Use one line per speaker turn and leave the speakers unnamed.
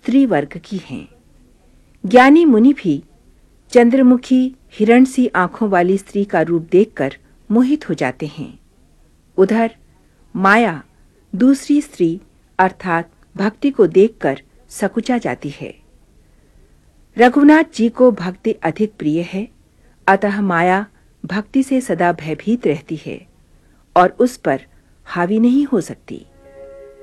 स्त्री वर्ग की हैं। ज्ञानी मुनि भी चंद्रमुखी हिरण सी आंखों वाली स्त्री का रूप देखकर मोहित हो जाते हैं। उधर माया दूसरी स्त्री अर्थात भक्ति को देखकर सकुचा जाती है। रघुनाथ जी को भक्ति अधिक प्रिय है, अतः माया भक्ति से सदा भयभीत रहती है और उस पर हावी नहीं हो सकती।